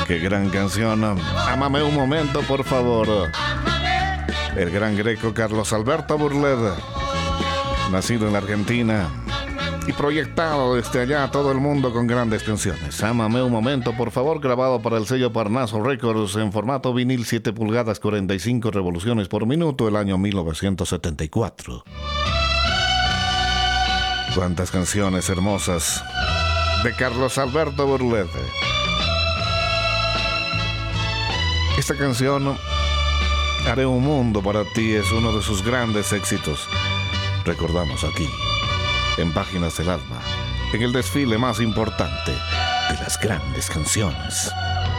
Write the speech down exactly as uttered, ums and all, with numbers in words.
Qué gran canción. Ámame un momento, por favor. El gran greco Carlos Alberto Burlet, nacido en la Argentina y proyectado desde allá a todo el mundo con grandes canciones. Ámame un momento, por favor, grabado para el sello Parnaso Records en formato vinil siete pulgadas, cuarenta y cinco revoluciones por minuto, el año mil novecientos setenta y cuatro. Cuántas canciones hermosas de Carlos Alberto Burlet. Esta canción, Haré un mundo para ti, es uno de sus grandes éxitos. Recordamos aquí, en Páginas del Alma, en el desfile más importante de las grandes canciones.